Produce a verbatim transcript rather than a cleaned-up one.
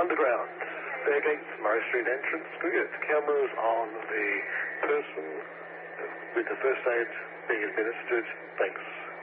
underground, Fairgates, Murray Street entrance. Could we get cameras on the person with the first aid being administered? Thanks.